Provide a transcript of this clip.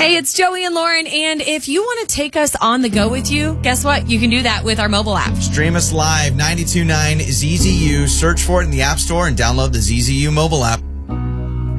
Hey, it's Joey and Lauren, and if you want to take us on the go with you, guess what? You can do that with our mobile app. Stream us live, 92.9 ZZU. Search for it in the App Store and download the ZZU mobile app.